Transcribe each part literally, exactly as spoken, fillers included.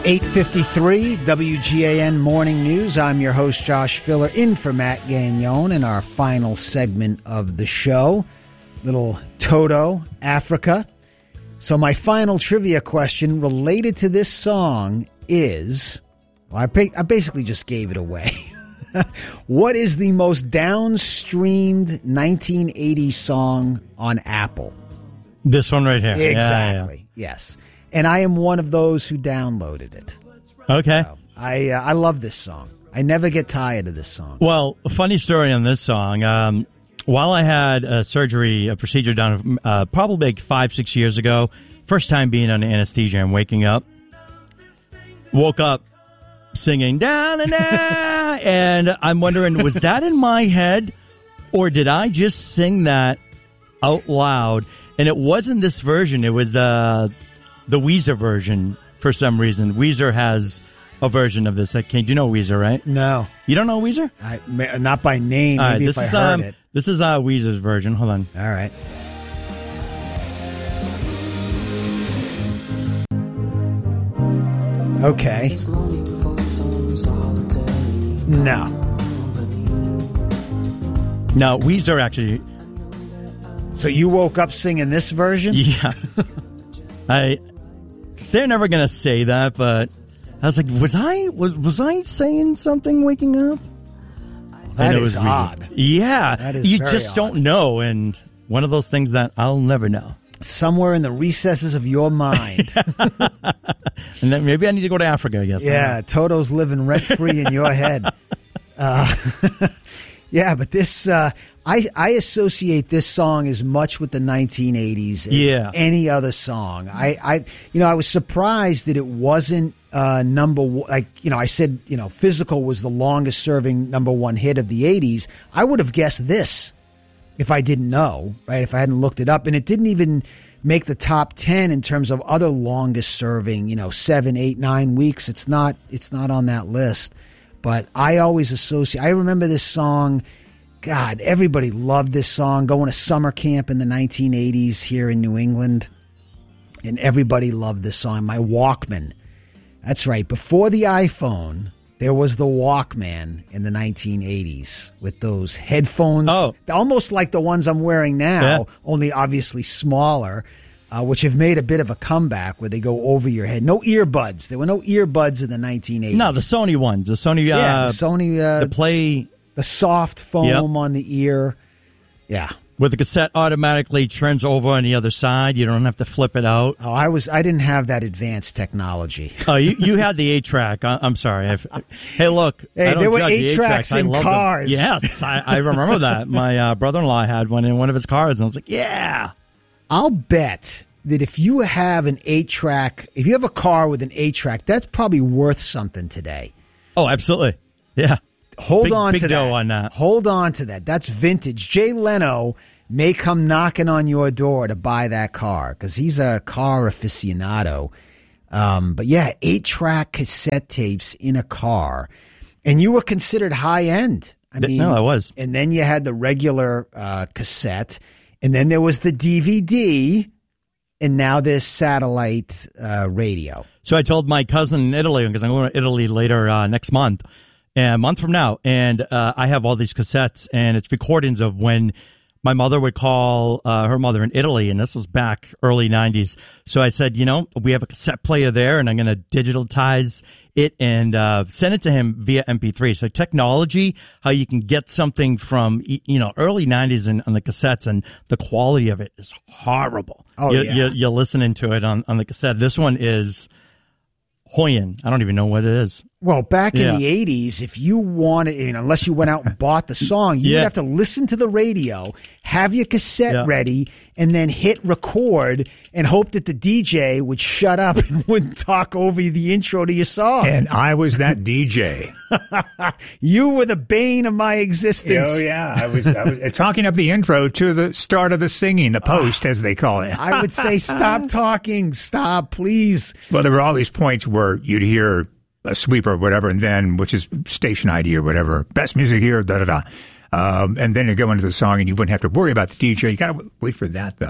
eight fifty-three W G A N Morning News. I'm your host, Josh Filler, in for Matt Gagnon in our final segment of the show. Little Toto, Africa. So my final trivia question related to this song is, well, I, ba- I basically just gave it away. What is the most downstreamed nineteen eighties song on Apple? This one right here. Exactly, yeah, yeah. Yes. And I am one of those who downloaded it. Okay. So I uh, I love this song. I never get tired of this song. Well, a funny story on this song. Um, while I had a surgery, a procedure done uh, probably like five, six years ago, first time being under anesthesia and waking up, woke up singing, da na na, and I'm wondering, was that in my head or did I just sing that out loud? And it wasn't this version. It was uh, the Weezer version for some reason. Weezer has a version of this. Okay, do you know Weezer, right? No. You don't know Weezer? I, not by name. All right, maybe this if is, I heard um, it. This is uh, Weezer's version. Hold on. All right. Okay. No. No, Weezer actually... So you woke up singing this version? Yeah. I... They're never going to say that, but I was like, was I was was I saying something waking up? That and it is was odd. Yeah. That is you very just odd. don't know, and one of those things that I'll never know. Somewhere in the recesses of your mind. And then maybe I need to go to Africa, I guess. Yeah, Toto's living rent-free in your head. Uh, yeah, but this, uh, I, I associate this song as much with the nineteen eighties as Yeah. any other song. I, I, you know, I was surprised that it wasn't uh, number one. Like, you know, I said, you know, Physical was the longest-serving number one hit of the eighties. I would have guessed this if I didn't know, right? If I hadn't looked it up, and it didn't even make the top ten in terms of other longest-serving, you know, seven, eight, nine weeks. It's not, it's not on that list. But I always associate. I remember this song. God, everybody loved this song. Going to summer camp in the nineteen eighties here in New England, and everybody loved this song. My Walkman. That's right. Before the iPhone, there was the Walkman in the nineteen eighties with those headphones. Oh. Almost like the ones I'm wearing now, Yeah. only obviously smaller, uh, which have made a bit of a comeback where they go over your head. No earbuds. There were no earbuds in the nineteen eighties. No, the Sony ones. The Sony... yeah, Uh, the Sony, uh, the Play... the soft foam Yep. on the ear. Yeah. Where the cassette automatically turns over on the other side. You don't have to flip it out. Oh, I was. I didn't have that advanced technology. Oh, you, you had the eight track. I'm sorry. I've, hey, look. Hey, I don't there were judge the eight tracks eight-tracks. I in love them. cars. Yes, I, I remember that. My uh, brother-in-law had one in one of his cars, and I was like, yeah. I'll bet that if you have an eight track, if you have a car with an eight track, that's probably worth something today. Oh, absolutely. Yeah. Hold Big- on big to dough that. on that. Hold on to that. That's vintage. Jay Leno may come knocking on your door to buy that car because he's a car aficionado. Um, but yeah, eight track cassette tapes in a car, and you were considered high end. I Th- mean, no, I was. And then you had the regular uh, cassette, and then there was the D V D, and now there's satellite uh, radio. So I told my cousin in Italy, because I'm going to Italy later uh, next month, a month from now, and uh, I have all these cassettes, and it's recordings of when my mother would call uh, her mother in Italy, and this was back early nineties. So I said, you know, we have a cassette player there, and I'm going to digitize it and uh, send it to him via M P three. So technology, how you can get something from, you know, early nineties and on the cassettes, and the quality of it is horrible. Oh, you, yeah. you, you're listening to it on, on the cassette. This one is Hoyen. I don't even know what it is. Well, back Yeah. in the eighties, if you wanted, you know, unless you went out and bought the song, you Yeah. would have to listen to the radio, have your cassette Yeah. ready, and then hit record and hope that the D J would shut up and wouldn't talk over the intro to your song. And I was that D J. You were the bane of my existence. Oh, yeah. I was, I was talking up the intro to the start of the singing, the post, as they call it. I would say, stop talking. Stop, please. Well, there were all these points where you'd hear a sweeper or whatever, and then, which is station I D or whatever, best music here, da-da-da. Um, and then you go into the song, and you wouldn't have to worry about the D J. You got to wait for that, though.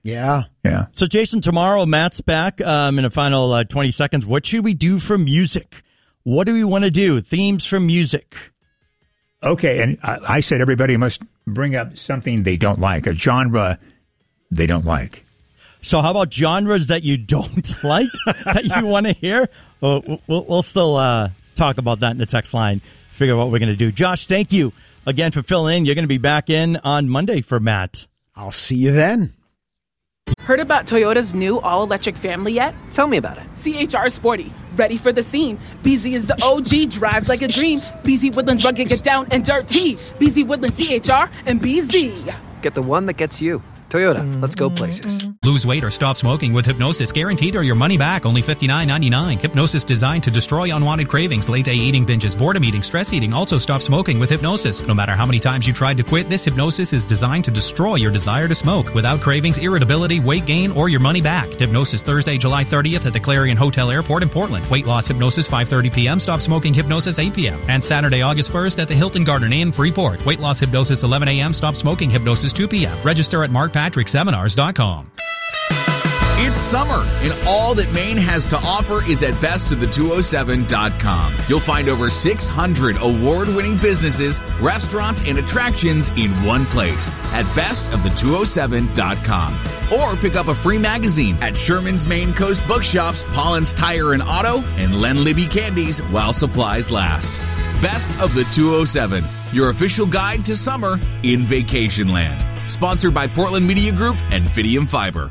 Yeah. Yeah. So, Jason, tomorrow Matt's back um, in the final uh, twenty seconds. What should we do for music? What do we want to do? Themes from music. Okay, and I, I said everybody must bring up something they don't like, a genre they don't like. So how about genres that you don't like, that you want to hear? We'll, we'll, we'll still uh, talk about that in the text line, figure out what we're going to do. Josh, thank you again for filling in. You're going to be back in on Monday for Matt. I'll see you then. Heard about Toyota's new all-electric family yet? Tell me about it. C H R Sporty, ready for the scene. B Z is the O G, drives like a dream. B Z Woodlands rugged, get down and dirty. B Z Woodlands, C H R, and B Z. Get the one that gets you. Toyota, let's go places. Lose weight or stop smoking with Hypnosis, guaranteed or your money back, only fifty-nine ninety-nine. Hypnosis designed to destroy unwanted cravings, late-day eating binges, boredom eating, stress eating. Also stop smoking with Hypnosis. No matter how many times you tried to quit, this Hypnosis is designed to destroy your desire to smoke without cravings, irritability, weight gain, or your money back. Hypnosis Thursday, July thirtieth at the Clarion Hotel Airport in Portland. Weight loss hypnosis five thirty p.m. Stop smoking hypnosis eight p.m. And Saturday, August first at the Hilton Garden Inn, Freeport. Weight loss hypnosis eleven a.m. Stop smoking hypnosis two p.m. Register at mark patrick seminars dot com. It's summer, and all that Maine has to offer is at best of the two oh seven dot com. You'll find over six hundred award-winning businesses, restaurants, and attractions in one place at best of the two oh seven dot com. Or pick up a free magazine at Sherman's Maine Coast Bookshops, Pollen's Tire and Auto, and Len Libby Candies while supplies last. Best of the two oh seven, your official guide to summer in Vacationland. Sponsored by Portland Media Group and Fidium Fiber.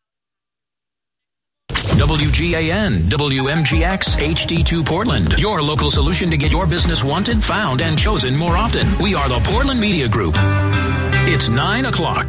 W G A N, W M G X, H D two Portland. Your local solution to get your business wanted, found, and chosen more often. We are the Portland Media Group. It's nine o'clock.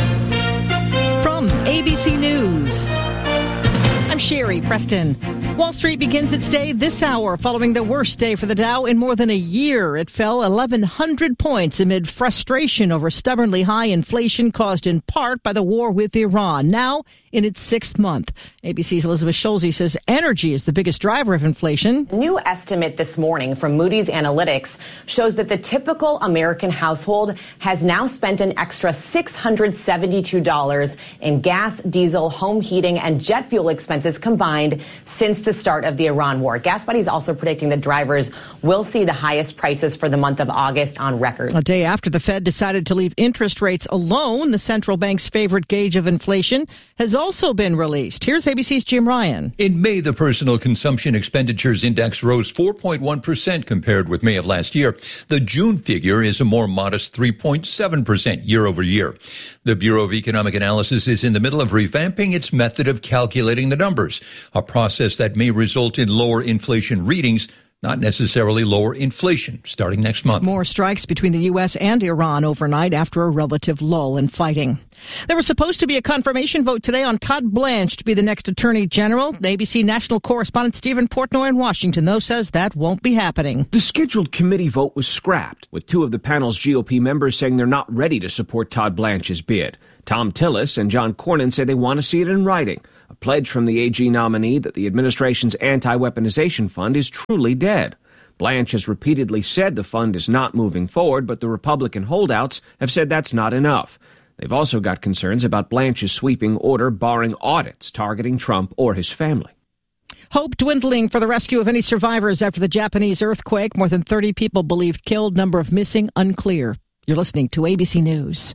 From A B C News, I'm Sherry Preston. Wall Street begins its day this hour following the worst day for the Dow in more than a year. It fell eleven hundred points amid frustration over stubbornly high inflation caused in part by the war with Iran, now in its sixth month. A B C's Elizabeth Schulze says energy is the biggest driver of inflation. A new estimate this morning from Moody's Analytics shows that the typical American household has now spent an extra six hundred seventy-two dollars in gas, diesel, home heating, and jet fuel expenses combined since the start of the Iran war. Gas Buddy is also predicting that drivers will see the highest prices for the month of August on record. A day after the Fed decided to leave interest rates alone, the central bank's favorite gauge of inflation has also been released. Here's A B C's Jim Ryan. In May, the Personal Consumption Expenditures Index rose four point one percent compared with May of last year. The June figure is a more modest three point seven percent year over year. The Bureau of Economic Analysis is in the middle of revamping its method of calculating the numbers, a process that may result in lower inflation readings, not necessarily lower inflation, starting next month. More strikes between the U S and Iran overnight after a relative lull in fighting. There was supposed to be a confirmation vote today on Todd Blanche to be the next Attorney General. The A B C national correspondent Stephen Portnoy in Washington, though, says that won't be happening. The scheduled committee vote was scrapped, with two of the panel's G O P members saying they're not ready to support Todd Blanche's bid. Tom Tillis and John Cornyn say they want to see it in writing, a pledge from the A G nominee that the administration's anti-weaponization fund is truly dead. Blanche has repeatedly said the fund is not moving forward, but the Republican holdouts have said that's not enough. They've also got concerns about Blanche's sweeping order barring audits targeting Trump or his family. Hope dwindling for the rescue of any survivors after the Japanese earthquake. More than thirty people believed killed, number of missing unclear. You're listening to A B C News.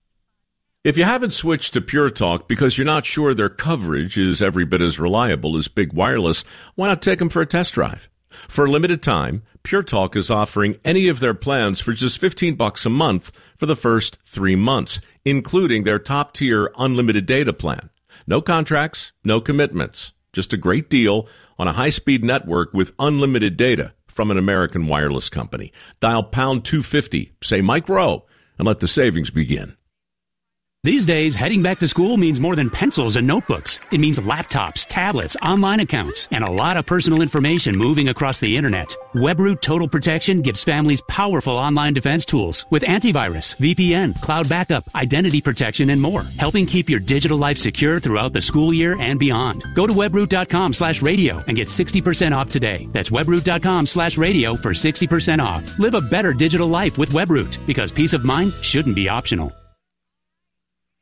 If you haven't switched to Pure Talk because you're not sure their coverage is every bit as reliable as Big Wireless, why not take them for a test drive? For a limited time, Pure Talk is offering any of their plans for just fifteen bucks a month for the first three months, including their top-tier unlimited data plan. No contracts, no commitments, just a great deal on a high-speed network with unlimited data from an American wireless company. Dial pound two fifty, say Mike Rowe, and let the savings begin. These days, heading back to school means more than pencils and notebooks. It means laptops, tablets, online accounts, and a lot of personal information moving across the internet. WebRoot Total Protection gives families powerful online defense tools with antivirus, V P N, cloud backup, identity protection, and more, helping keep your digital life secure throughout the school year and beyond. Go to webroot.com slash radio and get sixty percent off today. That's webroot.com slash radio for sixty percent off. Live a better digital life with WebRoot, because peace of mind shouldn't be optional.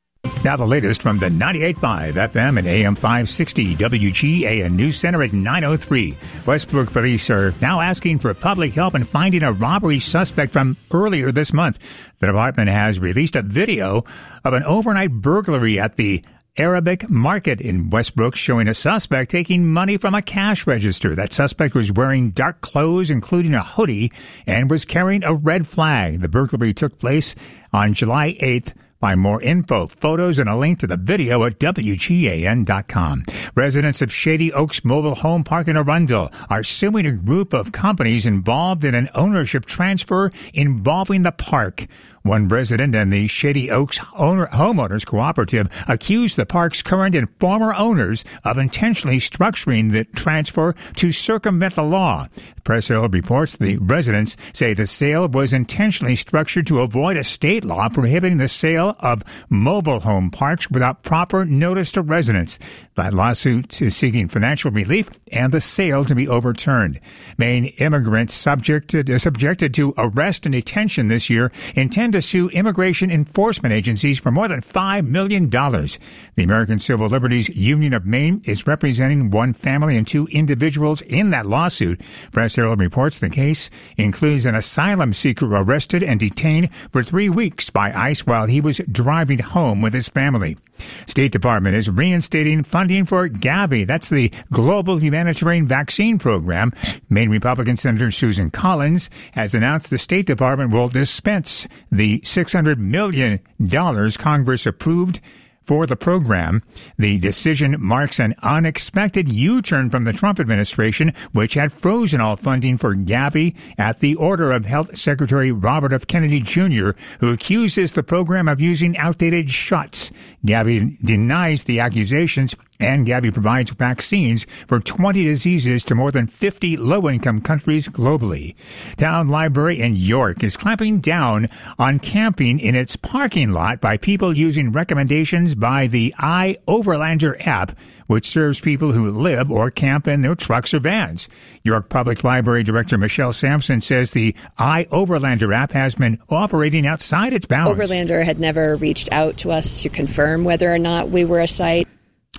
Now the latest from the ninety-eight point five F M and A M five sixty W G A N News Center at nine oh three. Westbrook police are now asking for public help in finding a robbery suspect from earlier this month. The department has released a video of an overnight burglary at the Arabic Market in Westbrook, showing a suspect taking money from a cash register. That suspect was wearing dark clothes, including a hoodie, and was carrying a red flag. The burglary took place on July eighth. Find more info, photos, and a link to the video at W G A N dot com. Residents of Shady Oaks Mobile Home Park in Arundel are suing a group of companies involved in an ownership transfer involving the park. One resident and the Shady Oaks owner, Homeowners Cooperative accused the park's current and former owners of intentionally structuring the transfer to circumvent the law. Press Herald reports the residents say the sale was intentionally structured to avoid a state law prohibiting the sale of mobile home parks without proper notice to residents. That lawsuit is seeking financial relief and the sale to be overturned. Maine immigrants subjected, subjected to arrest and detention this year intend to sue immigration enforcement agencies for more than five million dollars. The American Civil Liberties Union of Maine is representing one family and two individuals in that lawsuit. Press Herald reports the case includes an asylum seeker arrested and detained for three weeks by ICE while he was driving home with his family. State Department is reinstating funding for Gavi. That's the Global Humanitarian Vaccine Program. Maine Republican Senator Susan Collins has announced the State Department will dispense the six hundred million dollars Congress approved for the program. The decision marks an unexpected U-turn from the Trump administration, which had frozen all funding for Gavi at the order of Health Secretary Robert F. Kennedy Junior, who accuses the program of using outdated shots. Gavi denies the accusations, and Gavi provides vaccines for twenty diseases to more than fifty low-income countries globally. Town Library in York is clamping down on camping in its parking lot by people using recommendations by the iOverlander app, which serves people who live or camp in their trucks or vans. York Public Library Director Michelle Sampson says the iOverlander app has been operating outside its bounds. Overlander had never reached out to us to confirm whether or not we were a site.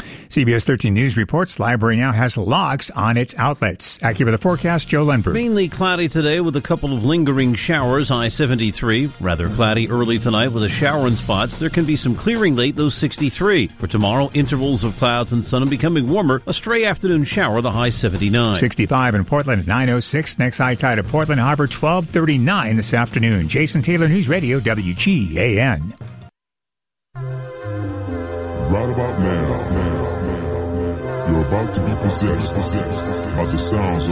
C B S thirteen News reports library now has locks on its outlets. Accurate the forecast, Joe Lundberg. Mainly cloudy today with a couple of lingering showers. I seventy-three. Rather cloudy early tonight with a shower in spots. There can be some clearing late, though sixty-three. For tomorrow, intervals of clouds and sun and becoming warmer. A stray afternoon shower, the high seventy-nine. sixty-five in Portland at nine oh six. Next high tide at Portland Harbor, twelve thirty-nine this afternoon. Jason Taylor, News Radio, W G A N. Right about now, you're about to be possessed by the sounds of